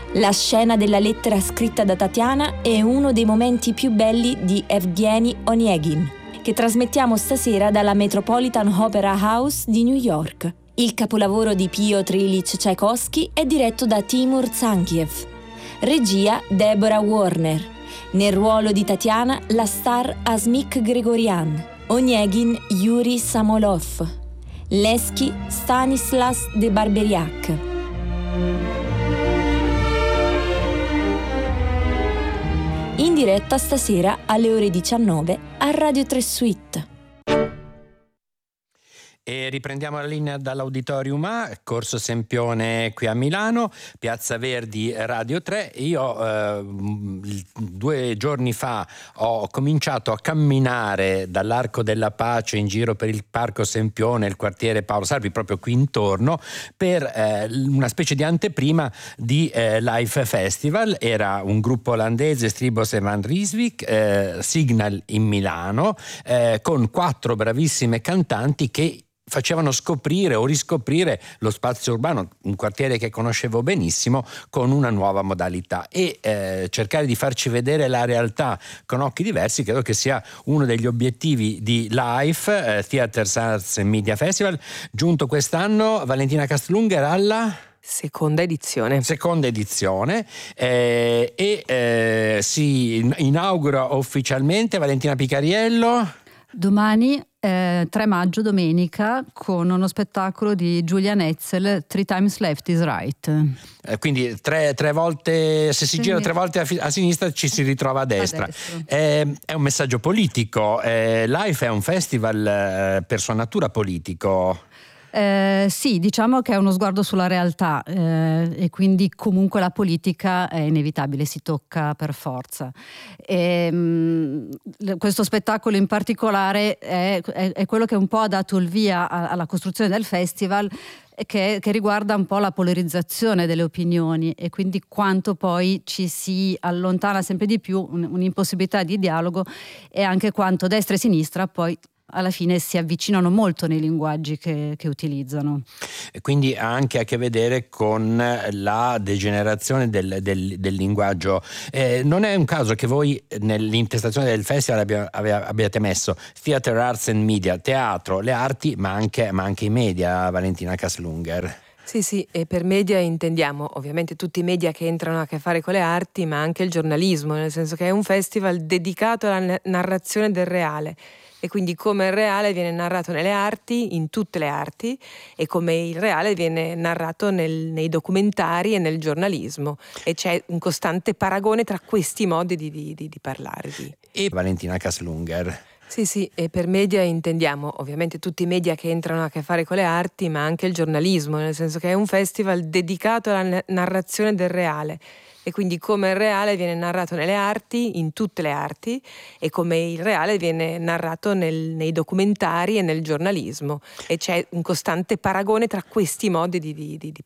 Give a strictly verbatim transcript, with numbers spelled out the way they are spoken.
La scena della lettera scritta da Tatiana è uno dei momenti più belli di Evgeny Onegin, che trasmettiamo stasera dalla Metropolitan Opera House di New York. Il capolavoro di Piotr Ilyich Tchaikovsky è diretto da Timur Zankiev. Regia Deborah Warner. Nel ruolo di Tatiana la star Asmik Gregorian. Onegin Yuri Samolov. Lesky Stanislas de Barberiac. In diretta stasera alle ore diciannove a Radio tre Suite. E riprendiamo la linea dall'Auditorium A, Corso Sempione qui a Milano, Piazza Verdi Radio tre. Io eh, due giorni fa ho cominciato a camminare dall'Arco della Pace in giro per il Parco Sempione, il quartiere Paolo Sarpi, proprio qui intorno, per eh, una specie di anteprima di eh, Live Festival. Era un gruppo olandese, Stribos e Van Rijswijk, eh, Signal in Milano, eh, con quattro bravissime cantanti che facevano scoprire o riscoprire lo spazio urbano, un quartiere che conoscevo benissimo, con una nuova modalità, e eh, cercare di farci vedere la realtà con occhi diversi credo che sia uno degli obiettivi di LIFE, eh, Theatres Arts and Media Festival, giunto quest'anno Valentina Kastlunger alla seconda edizione. Seconda edizione eh, e eh, si inaugura ufficialmente. Valentina Picariello, domani eh, tre maggio, domenica, con uno spettacolo di Julian Etzel, Three Times Left is Right. Eh, quindi tre, tre volte, se si sì, gira tre volte a, a sinistra ci si ritrova a destra. Eh, è un messaggio politico. Eh, Life è un festival eh, per sua natura politico. Eh, sì, diciamo che è uno sguardo sulla realtà eh, e quindi comunque la politica è inevitabile, si tocca per forza. E, mh, questo spettacolo in particolare è, è, è quello che un po' ha dato il via a, alla costruzione del festival, che, che riguarda un po' la polarizzazione delle opinioni e quindi quanto poi ci si allontana sempre di più, un, un'impossibilità di dialogo, e anche quanto destra e sinistra poi alla fine si avvicinano molto nei linguaggi che, che utilizzano. E quindi ha anche a che vedere con la degenerazione del, del, del linguaggio. Eh, non è un caso che voi nell'intestazione del festival abbia, abbia, abbiate messo Theatre Arts and Media, teatro, le arti, ma anche, ma anche i media, Valentina Kastlunger. Sì, sì, e per media intendiamo ovviamente tutti i media che entrano a che fare con le arti, ma anche il giornalismo, nel senso che è un festival dedicato alla narrazione del reale. E quindi come il reale viene narrato nelle arti, in tutte le arti, e come il reale viene narrato nel, nei documentari e nel giornalismo. E c'è un costante paragone tra questi modi di, di, di, di parlare. Di... E Valentina Kastlunger. Sì, sì, e per media intendiamo ovviamente tutti i media che entrano a che fare con le arti, ma anche il giornalismo, nel senso che è un festival dedicato alla narrazione del reale. E quindi come il reale viene narrato nelle arti, in tutte le arti, e come il reale viene narrato nel, nei documentari e nel giornalismo. E c'è un costante paragone tra questi modi di, di, di,